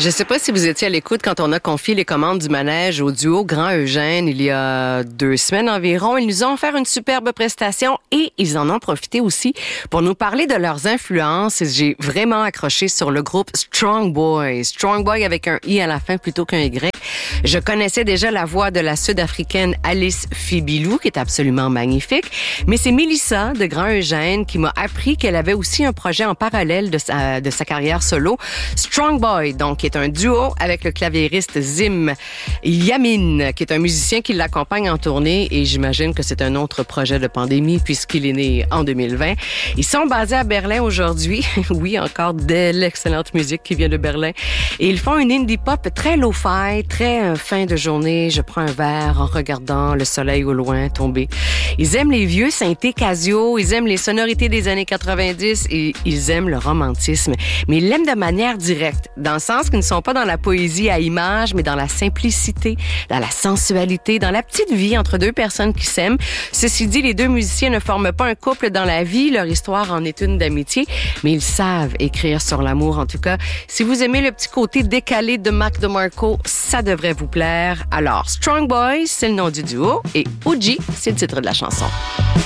Je ne sais pas si vous étiez à l'écoute quand on a confié les commandes du manège au duo Grand Eugène il y a 2 semaines environ. Ils nous ont offert une superbe prestation et ils en ont profité aussi pour nous parler de leurs influences. Et j'ai vraiment accroché sur le groupe Strong Boy. Strong Boy avec un I à la fin plutôt qu'un Y. Je connaissais déjà la voix de la Sud-Africaine Alice Fibilou, qui est absolument magnifique. Mais c'est Mélissa de Grand Eugène qui m'a appris qu'elle avait aussi un projet en parallèle de sa carrière solo. Strong Boy, donc, qui est un duo avec le claviériste Zim Yamin, qui est un musicien qui l'accompagne en tournée, et j'imagine que c'est un autre projet de pandémie puisqu'il est né en 2020. Ils sont basés à Berlin aujourd'hui. Oui, encore de l'excellente musique qui vient de Berlin. Et ils font une indie pop très lo-fi, très fin de journée. Je prends un verre en regardant le soleil au loin tomber. Ils aiment les vieux synthés Casio, ils aiment les sonorités des années 90 et ils aiment le romantisme. Mais ils l'aiment de manière directe, dans le sens qu'ils ne sont pas dans la poésie à images, mais dans la simplicité, dans la sensualité, dans la petite vie entre deux personnes qui s'aiment. Ceci dit, les deux musiciens ne forment pas un couple dans la vie, leur histoire en est une d'amitié, mais ils savent écrire sur l'amour. En tout cas, si vous aimez le petit côté décalé de Mac DeMarco, ça devrait vous plaire. Alors, Strong Boy, c'est le nom du duo et OG, c'est le titre de la chanson.